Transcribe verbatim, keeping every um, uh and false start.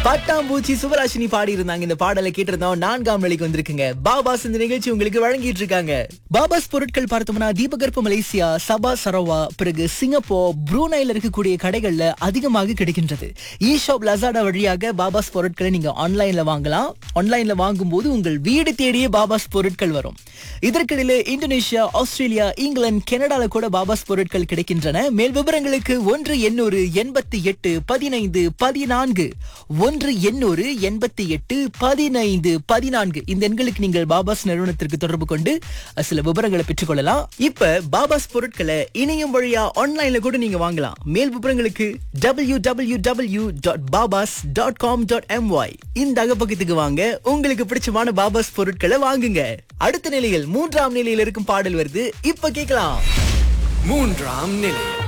பட்டாம்பூச்சி சுவராசினி பாடி இருந்தாங்க. இந்த பாடலை கேட்டிருந்தோம். நான்காம் நிலைக்கு வந்திருக்குங்க. பாபாஸ் இந்த நிகழ்ச்சி உங்களுக்கு வழங்கிட்டு இருக்காங்க. பாபாஸ் பொருட்கள் பார்த்தோம்னா தீபகற்ப மலேசியா, சபா சரவா, பிறகு சிங்கப்பூர், ப்ரூனைல இருக்கக்கூடிய கடைகள்ல அதிகமாக கிடைக்கின்றது. இ ஷாப் லசாடா வழியாக பாபாஸ் பொருட்களை நீங்க ஆன்லைன்ல வாங்கலாம். ஆன்லைன்ல வாங்கும் போது உங்கள் வீடு தேடியே பாபாஸ் பொருட்கள் வரும். இதற்கிடையில இந்தோனேஷியா, ஆஸ்திரேலியா, இங்கிலாந்து, கனடால கூட பாபாஸ் பொருட்கள் கிடைக்கின்றன. மேல் விவரங்களுக்கு ஒன்று எண்ணூறு எண்பத்தி எட்டு பதினைந்து பதினான்கு ஒன்று எண்ணூறு எண்பத்தி எட்டு பதினைந்து பதினான்கு இந்த எண்களுக்கு நீங்கள் பாபாஸ் நிறுவனத்திற்கு தொடர்பு கொண்டு சில விவரங்களை பெற்றுக் கொள்ளலாம். இப்ப பாபாஸ் பொருட்களை இணையம் வழியா ஆன்லைன்ல கூட நீங்க வாங்கலாம். மேல் விவரங்களுக்கு டபிள்யூ டபிள்யூ டபிள்யூ டாட் பாபாஸ் டாட் காம் டாட் எம்ஒய் இந்த அகப்பக்கத்துக்கு வாங்க. உங்களுக்கு பிடிச்சமான பாபாஸ் பொருட்களை வாங்குங்க. அடுத்த நிலையில் மூன்றாம் நிலையில் இருக்கும் பாடல் வருது. இப்ப கேட்கலாம். மூன்றாம் நிலை.